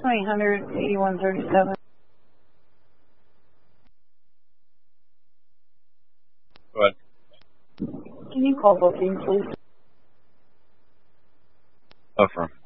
800-8137. Go ahead. Can you call booking, please? Affirm.